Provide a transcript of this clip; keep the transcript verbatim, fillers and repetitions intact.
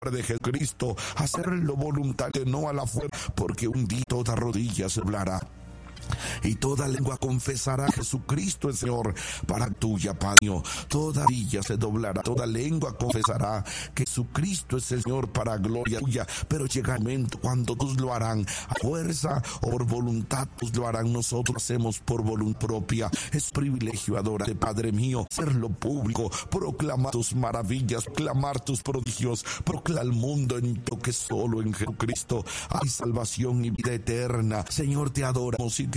de Jesucristo, hacerlo voluntario, no a la fuerza, porque un día toda rodilla se doblará y toda lengua confesará a Jesucristo el Señor para tuya, Padre. Toda rodilla se doblará, toda lengua confesará que Jesucristo es el Señor para gloria tuya. Pero llega el momento cuando todos lo harán a fuerza o por voluntad, pues lo harán. Nosotros hacemos por voluntad propia. Es privilegio adorarte, Padre mío, hacerlo público, proclamar tus maravillas, proclamar tus prodigios, proclamar al mundo en lo que solo en Jesucristo hay salvación y vida eterna. Señor, te adoramos y te